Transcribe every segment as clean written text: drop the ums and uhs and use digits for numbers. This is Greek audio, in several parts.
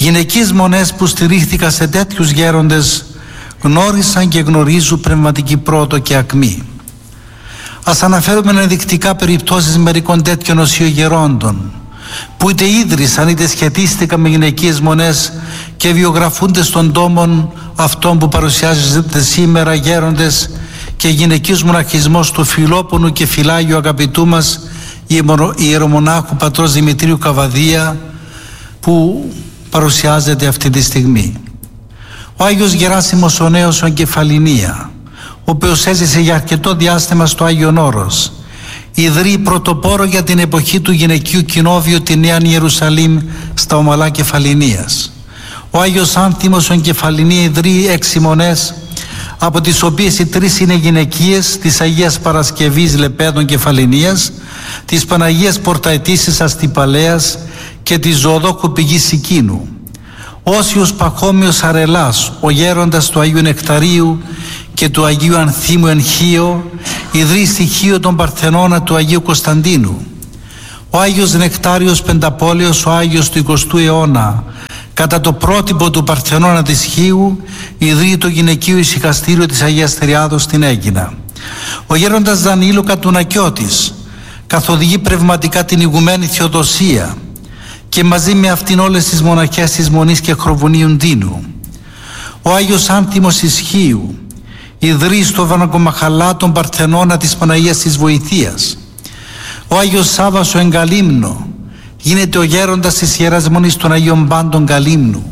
Γυναικείς μονές που στηρίχθηκαν σε τέτοιους γέροντες γνώρισαν και γνωρίζουν πνευματική πρόοδο και ακμή. Ας αναφέρουμε ενδεικτικά περιπτώσεις μερικών τέτοιων οσιογερόντων που είτε ίδρυσαν είτε σχετίστηκαν με γυναικείες μονές και βιογραφούνται στον τόμων αυτών που παρουσιάζονται σήμερα, γέροντες και γυναικείος μοναχισμός του Φιλόπονου και Φυλάγιου αγαπητού μας ιερομονάχου πατρός Δημητρίου Καβαδία, που παρουσιάζεται αυτή τη στιγμή. Ο Άγιος Γεράσιμος ο Νέος ο Κεφαληνία, ο οποίος έζησε για αρκετό διάστημα στο Άγιον Όρος, ιδρύει πρωτοπόρο για την εποχή του γυναικείου κοινόβιου τη Νέα Ιερουσαλήμ στα ομαλά Κεφαληνίας. Ο Άγιος Άνθιμος ο Κεφαληνία ιδρύει 6 μονές, από τις οποίες οι 3 είναι γυναικείες, της Αγίας Παρασκευής Λεπέδων Κεφαληνίας, της Παναγίας Πορταετήσης Αστυπαλέας και της Ζωοδόχου Πηγής Σικίνου. Όσιος Παχώμιος Αρελάς, ο γέροντας του Αγίου Νεκταρίου και του Αγίου Ανθίμου εν Χίο, ιδρύει στη Χίο τον Παρθενώνα του Αγίου Κωνσταντίνου. Ο Άγιος Νεκτάριος Πενταπόλεως, ο Άγιος του 20ου αιώνα, κατά το πρότυπο του Παρθενώνα της Χίου, ιδρύει το γυναικείο ησυχαστήριο της Αγίας Τριάδος στην Αίγινα. Ο γέροντας Δανιήλου Κατουνακιώτης καθοδηγεί πνευματικά την ηγουμένη Θεοδοσία και μαζί με αυτήν όλες τις μοναχές της Μονής και Χροβουνίου Ντίνου. Ο Άγιος Άνθιμος Ισχύου ιδρύει στο Βανακομαχαλά τον Παρθενώνα της Παναγίας της Βοηθείας. Ο Άγιος Σάββας ο Εγκαλύμνο γίνεται ο γέροντας της Ιεράς Μονής των Αγίων Πάντων Καλύμνου.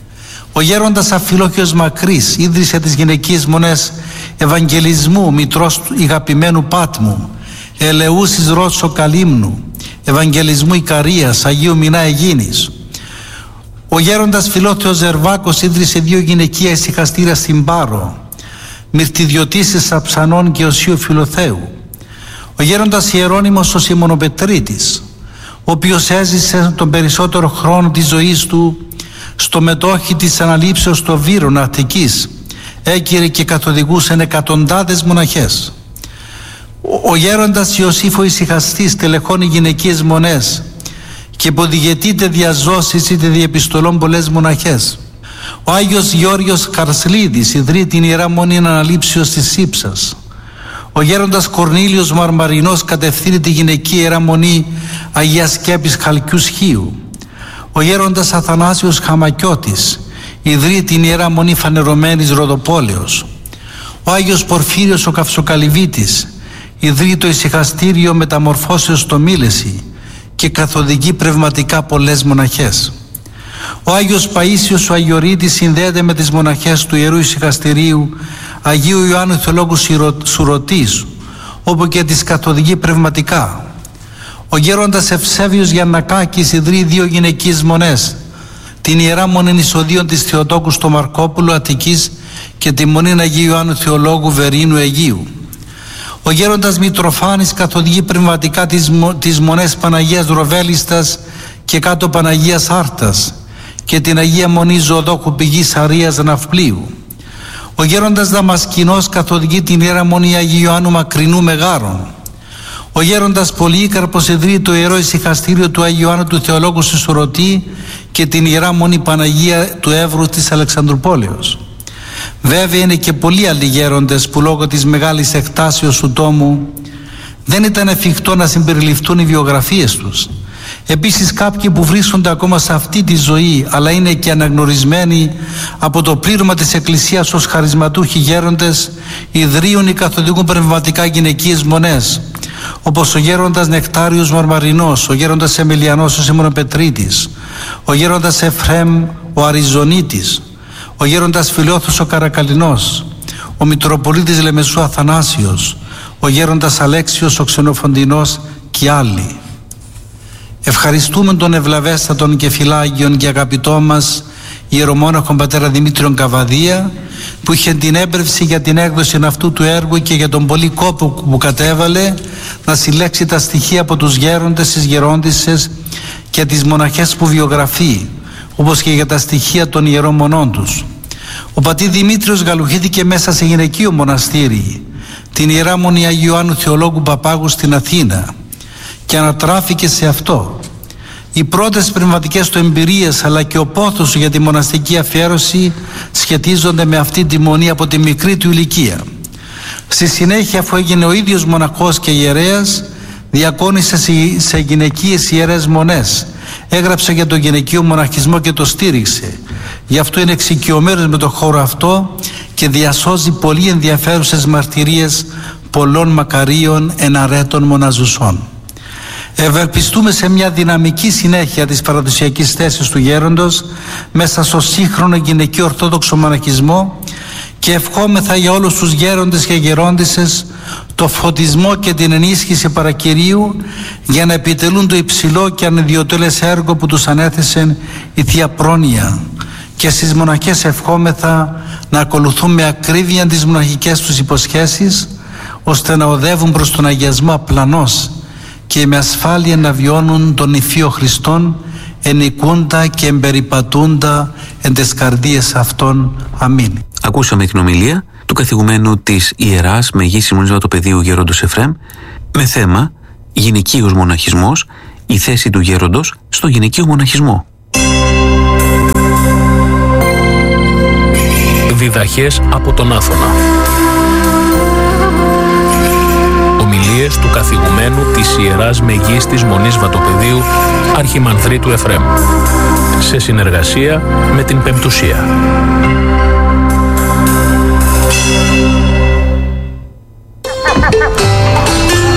Ο γέροντας Αφιλόχιος Μακρύς ίδρυσε τις γυναικείες μονές Ευαγγελισμού μητρός του Ηγαπημένου Πάτμου, Ελεούσης Ρώσο Καλύμνου, Ευαγγελισμού Ικαρίας, Αγίου Μινά Αιγίνης. Ο γέροντας Φιλόθεος Ζερβάκος ίδρυσε 2 γυναικεία ησυχαστήρια στην Πάρο, Μυρτιδιωτήσης Αψανών και Οσίου Φιλοθέου. Ο γέροντας Ιερώνυμος ο Σιμωνοπετρίτης, ο οποίος έζησε τον περισσότερο χρόνο της ζωής του στο μετόχι της αναλήψεως των Βύρων Αττικής, έκυρε και καθοδηγούσε εκατοντάδες μοναχές. Ο γέροντας Ιωσήφ ο Ησυχαστής τελεχώνει γυναικείες μονές και υποδηγετείται διαζώσεις είτε διεπιστολών πολλές μοναχές. Ο Άγιος Γεώργιος Καρσλίδης ιδρύει την Ιερά Μονή Αναλήψεως της Σύψας. Ο γέροντας Κορνήλιος Μαρμαρινός κατευθύνει τη γυναική Ιερά Μονή Αγίας Σκέπης Χαλκιού Χίου. Ο γέροντας Αθανάσιος Χαμακιώτης ιδρύει την Ιερά Μονή Φανερωμένης Ροδοπόλεως. Ο Άγιος Πορφύριος ο Καυσοκαλυβίτης ιδρύει το ησυχαστήριο Μεταμορφώσεως στο Μήλεση και καθοδηγεί πνευματικά πολλές μοναχές. Ο Άγιος Παΐσιος ο Αγιορείτης συνδέεται με τις μοναχές του Ιερού Ησυχαστηρίου Αγίου Ιωάννου Θεολόγου Σουρωτής, όπου και τις καθοδηγεί πνευματικά. Ο γέροντας Ευσέβιος Γιαννακάκης ιδρύει 2 γυναικείες μονές, την Ιερά Μονή Εισοδίων της Θεοτόκου στο Μαρκόπουλο Αττικής και τη Μονή Αγίου Ιωάννου Θεολόγου Βερίνου Αιγίου. Ο γέροντας Μητροφάνης καθοδηγεί πνευματικά τις μονές Παναγίας Ροβέλιστας και κάτω Παναγίας Άρτας και την Αγία Μονή Ζωοδόχου Πηγής Αρίας Ναυπλίου. Ο γέροντας Δαμασκηνός καθοδηγεί την Ιερά Μονή Αγίου Ιωάννου Μακρινού Μεγάρων. Ο γέροντας Πολύκαρπος ιδρύει το Ιερό Ησυχαστήριο του Αγίου Ιωάννου του Θεολόγου Σισουρωτή και την Ιερά Μονή Παναγία του Εύρου της Αλεξανδρουπόλεως. Βέβαια είναι και πολλοί άλλοι γέροντες που λόγω της μεγάλης εκτάσεως του τόμου δεν ήταν εφικτό να συμπεριληφθούν οι βιογραφίες τους. Επίσης κάποιοι που βρίσκονται ακόμα σε αυτή τη ζωή αλλά είναι και αναγνωρισμένοι από το πλήρωμα της Εκκλησίας ως χαρισματούχοι γέροντες ιδρύουν ή καθοδηγούν πνευματικά γυναικείες μονές, όπως ο γέροντας Νεκτάριος Μαρμαρινός, ο γέροντας Εμιλιανός ο Σιμωνοπετρίτης, ο γέροντας Εφρέμ ο Αριζονίτης, ο γέροντας Φιλόθος ο Καρακαλινός, ο Μητροπολίτης Λεμεσού Αθανάσιος, ο γέροντας Αλέξιος ο Ξενοφοντινός και άλλοι. Ευχαριστούμε τον ευλαβέστατον και φυλάγιον και αγαπητό μας ιερομόναχον πατέρα Δημήτριον Καβαδία, που είχε την έμπρευση για την έκδοση αυτού του έργου και για τον πολύ κόπο που κατέβαλε να συλλέξει τα στοιχεία από τους γέροντες, τις γερόντισσες και τις μοναχές που βιογραφεί, όπως και για τα στοιχεία των ιερών μονών τους. Ο πατήρ Δημήτριος γαλουχήθηκε μέσα σε γυναικείο μοναστήρι, την Ιερά Μονή Αγίου Ιωάννου Θεολόγου Παπάγου στην Αθήνα, και ανατράφηκε σε αυτό. Οι πρώτες πνευματικές του εμπειρίες αλλά και ο πόθος του για τη μοναστική αφιέρωση σχετίζονται με αυτή τη μονή από τη μικρή του ηλικία. Στη συνέχεια, αφού έγινε ο ίδιος μοναχός και ιερέας, διακόνησε σε γυναικείες ιερές μονές. Έγραψε για τον γυναικείο μοναχισμό και το στήριξε. Γι' αυτό είναι εξοικειωμένος με τον χώρο αυτό και διασώζει πολύ ενδιαφέρουσες μαρτυρίες πολλών μακαρίων εναρέτων μοναζουσών. Ευελπιστούμε σε μια δυναμική συνέχεια της παραδοσιακής θέσης του γέροντος μέσα στο σύγχρονο γυναικείο ορθόδοξο μοναχισμό και ευχόμεθα για όλους τους γέροντες και γερόντισσες το φωτισμό και την ενίσχυση παρακυρίου για να επιτελούν το υψηλό και ανιδιοτέλες έργο που τους ανέθεσε η Θεία Πρόνοια. Και στις μοναχές ευχόμεθα να ακολουθούν με ακρίβεια τις μοναχικές τους υποσχέσεις, ώστε να οδεύουν προς τον αγιασμό απλανώς και με ασφάλεια να βιώνουν τον Υφείο Χριστόν, ενικούντα και εμπεριπατούντα εν τες καρδίες αυτών. Αμήν. Ακούσαμε την ομιλία του καθηγουμένου της Ιεράς Μεγής Μονής Βατοπεδίου Γέροντος Εφραίμ με θέμα γυναικείος μοναχισμός, η θέση του γέροντος στο γυναικείο μοναχισμό. Διδαχές από τον Άθωνα. Ομιλίες του καθηγουμένου της Ιεράς Μεγής της Μονής Βατοπεδίου Αρχιμανδρίτου Εφραίμ σε συνεργασία με την Πεμπτουσία.